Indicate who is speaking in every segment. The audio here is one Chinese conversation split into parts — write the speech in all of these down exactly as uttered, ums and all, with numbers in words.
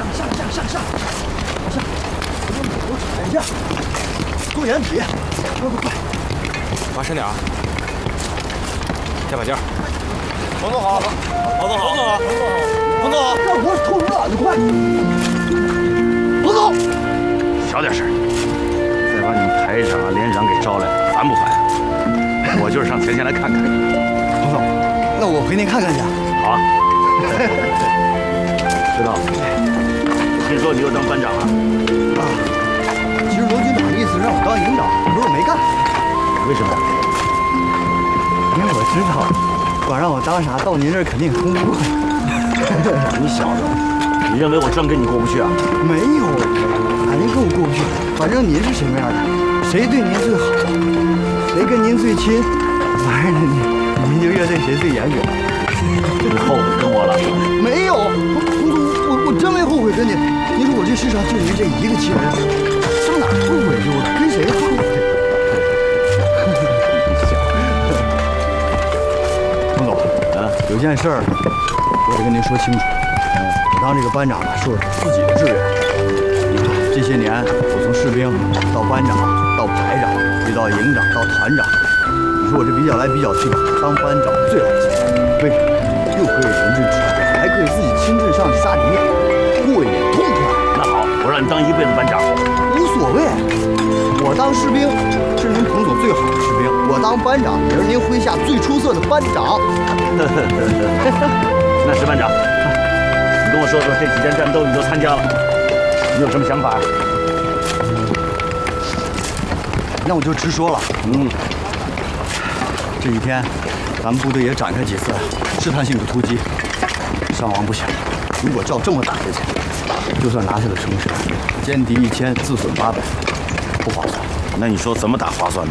Speaker 1: 下来，下来，下来，下来，往下，我踩一下，多眼底，快快快，
Speaker 2: 往深点啊！加把劲儿。
Speaker 3: 彭总好，彭总好，彭总好，彭总好，
Speaker 1: 干活偷着懒得快。彭总，
Speaker 3: 小点声，再把你们排长啊、连长给招来，烦不烦？我就是上前线来看看。
Speaker 1: 彭总，那我陪您看看去。
Speaker 3: 好啊。知道，听说你又当班长了？
Speaker 1: 啊，其实罗军长的意思让我当营长，可是我没干。
Speaker 3: 为什么？
Speaker 1: 因为我知道，管让我当啥，到您这儿肯定通不过。
Speaker 3: 你小子，你认为我真跟你过不去啊？
Speaker 1: 没有，肯定跟我过不去。反正您是什么样的，谁对您最好，谁跟您最亲，反正您您就越对谁最严格。
Speaker 3: 你后悔跟我了？
Speaker 1: 没有，彭总，我我真没后悔跟你。您说我这世上就您这一个亲人，上哪后悔去？我跟谁后悔？彭总，啊，有件事儿，我得跟您说清楚。我当这个班长呢，是我自己的志愿。你看这些年，我从士兵到班长，到排长，又到营长，到团长。你说我这比较来比较去吧，当班长最好气。为什么？又可以临阵指挥，还可以自己亲自上去杀敌，过瘾痛快。
Speaker 3: 那好，我让你当一辈子班长，
Speaker 1: 无所谓。我当士兵是您彭总最好的士兵，我当班长也是您麾下最出色的班长。
Speaker 3: 那石班长，你跟我说说这几件战斗你都参加了，你有什么想法？
Speaker 1: 那我就直说了，
Speaker 3: 嗯，
Speaker 1: 这几天咱们部队也展开几次试探性的突击，伤亡不小。如果照这么打下去，就算拿下了城池，歼敌一千，自损八百，不划算。
Speaker 3: 那你说怎么打划算呢？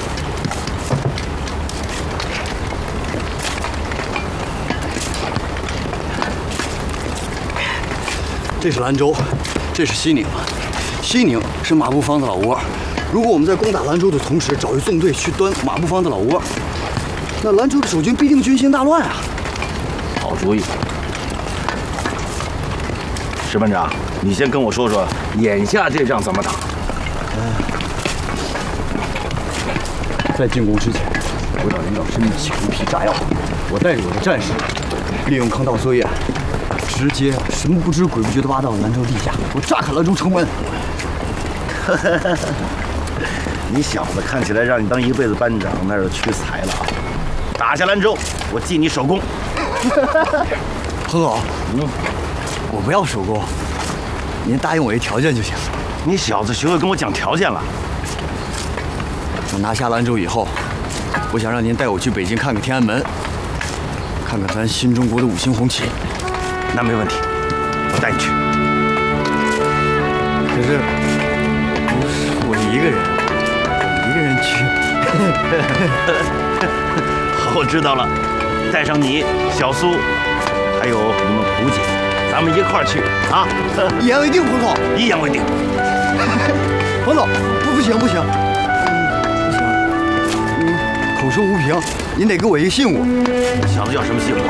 Speaker 1: 这是兰州，这是西宁，西宁是马步芳的老窝。如果我们在攻打兰州的同时找一纵队去端马步芳的老窝，那兰州的守军必定军心大乱啊！
Speaker 3: 好主意，石班长，你先跟我说说眼下这仗怎么打？
Speaker 1: 在进攻之前，我找领导申请一批炸药，我带着我的战士，利用康道作业，直接神不知鬼不觉地挖到兰州地下，我炸开兰州城门。
Speaker 3: 你小子看起来让你当一辈子班长，那是屈才了啊！打下兰州，我记你首功。
Speaker 1: 彭总，
Speaker 3: 嗯，
Speaker 1: 我不要首功，您答应我一条件就行。
Speaker 3: 你小子学会跟我讲条件了。
Speaker 1: 我拿下兰州以后，我想让您带我去北京看看天安门，看看咱新中国的五星红旗。
Speaker 3: 那没问题，我带你去。
Speaker 1: 可是不是我一个人，我一个人去。
Speaker 3: 好，我知道了，带上你、小苏，还有你们胡姐，咱们一块儿去啊！
Speaker 1: 一言为定，彭总。
Speaker 3: 一言为定。
Speaker 1: 彭总，不不行不行，不行，嗯，口说无凭，您得给我一个信物。
Speaker 3: 小子要什么信物？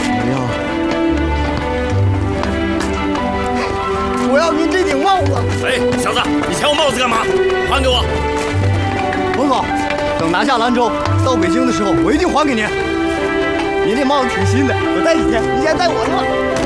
Speaker 1: 我要，我要您这顶帽子。
Speaker 3: 哎，小子，你抢我帽子干嘛？还给我！
Speaker 1: 彭总，等拿下兰州，到北京的时候，我一定还给您。您这帽子挺新的，我戴几天，您先戴我的吧。